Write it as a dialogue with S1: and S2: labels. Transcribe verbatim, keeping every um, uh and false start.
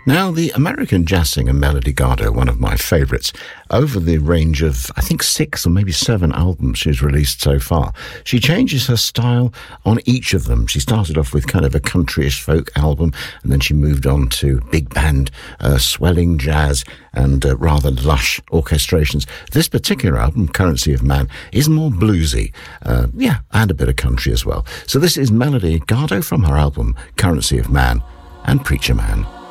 S1: Now, the American jazz singer Melody Gardot, one of my favourites, over the range of, I think, six or maybe seven albums she's released so far, she changes her style on each of them. She started off with kind of a countryish folk album, and then she moved on to big band, uh, swelling jazz, and uh, rather lush orchestrations. This particular album, Currency of Man, is more bluesy, uh, yeah, and a bit of country as well. So this is Melody Gardot from her album Currency of Man and Preacher Man.